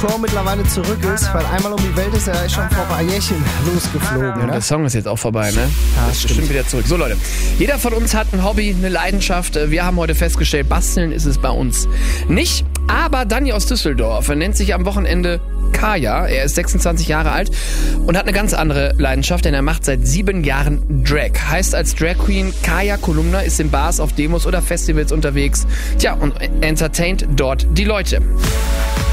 Crow mittlerweile zurück ist, weil einmal um die Welt ist er schon vor ein paar Jährchen losgeflogen. Ja, Ne? der Song ist jetzt auch vorbei, ne? Ja, ist bestimmt wieder zurück. So Leute, jeder von uns hat ein Hobby, eine Leidenschaft. Wir haben heute festgestellt, basteln ist es bei uns nicht. Aber Danny aus Düsseldorf nennt sich am Wochenende Kaya. Er ist 26 Jahre alt und hat eine ganz andere Leidenschaft, denn er macht seit 7 Jahren Drag. Heißt als Drag Queen Kaya Kolumna, ist in Bars, auf Demos oder Festivals unterwegs. Tja, und entertaint dort die Leute.